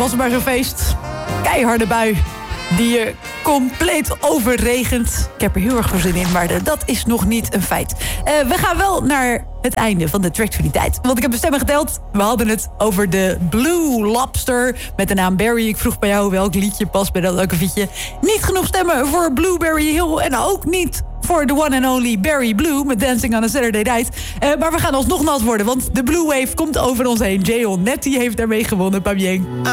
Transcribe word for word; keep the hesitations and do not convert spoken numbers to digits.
Was er maar zo'n feest. Keiharde bui die je compleet overregent. Ik heb er heel erg veel zin in, maar de, dat is nog niet een feit. Uh, we gaan wel naar het einde van de tracks-variëteit. Want ik heb de stemmen geteld. We hadden het over de Blue Lobster met de naam Barry. Ik vroeg bij jou welk liedje past bij dat leuke liedje. Niet genoeg stemmen voor Blueberry Hill en ook niet voor the one and only Barry Blue met Dancing on a Saturday Night. Uh, maar we gaan alsnog nat worden, want de Blue Wave komt over ons heen. Jayon Nettie heeft daarmee gewonnen, Pamieng.